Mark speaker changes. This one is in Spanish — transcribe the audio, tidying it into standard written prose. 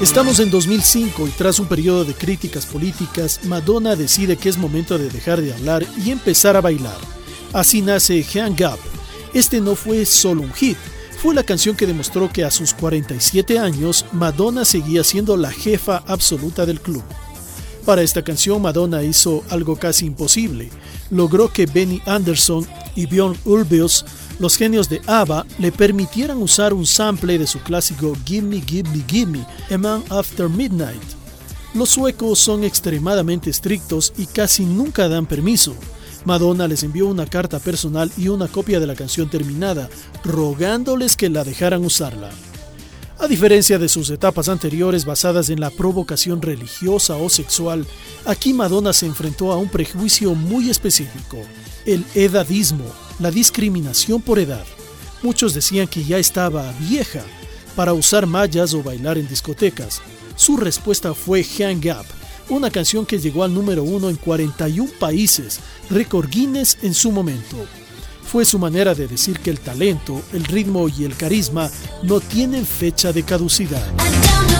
Speaker 1: Estamos en 2005 y tras un periodo de críticas políticas, Madonna decide que es momento de dejar de hablar y empezar a bailar. Así nace Hang Up. Este no fue solo un hit, fue la canción que demostró que a sus 47 años, Madonna seguía siendo la jefa absoluta del club. Para esta canción, Madonna hizo algo casi imposible. Logró que Benny Andersson y Björn Ulvaeus, los genios de ABBA, le permitieran usar un sample de su clásico Gimme Gimme Gimme, A Man After Midnight. Los suecos son extremadamente estrictos y casi nunca dan permiso. Madonna les envió una carta personal y una copia de la canción terminada, rogándoles que la dejaran usarla. A diferencia de sus etapas anteriores basadas en la provocación religiosa o sexual, aquí Madonna se enfrentó a un prejuicio muy específico, el edadismo, la discriminación por edad. Muchos decían que ya estaba vieja para usar mallas o bailar en discotecas. Su respuesta fue Hang Up, una canción que llegó al número 1 en 41 países, récord Guinness en su momento. Fue su manera de decir que el talento, el ritmo y el carisma no tienen fecha de caducidad.